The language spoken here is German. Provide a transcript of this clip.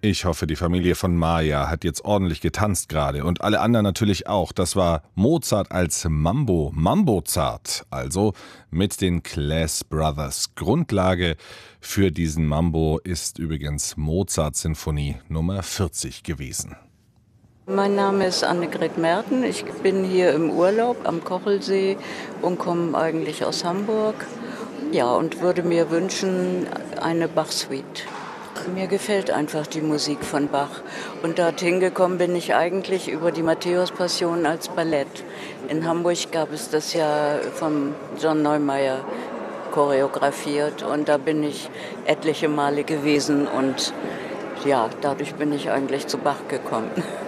Ich hoffe, die Familie von Maja hat jetzt ordentlich getanzt gerade und alle anderen natürlich auch. Das war Mozart als Mambozart, also mit den Class Brothers. Grundlage für diesen Mambo ist übrigens Mozart-Sinfonie Nummer 40 gewesen. Mein Name ist Annegret Merten. Ich bin hier im Urlaub am Kochelsee und komme eigentlich aus Hamburg. Ja, und würde mir wünschen eine Bach-Suite. Mir gefällt einfach die Musik von Bach. Und dorthin gekommen bin ich eigentlich über die Matthäus-Passion als Ballett. In Hamburg gab es das ja von John Neumeier choreografiert. Und da bin ich etliche Male gewesen. Und ja, dadurch bin ich eigentlich zu Bach gekommen.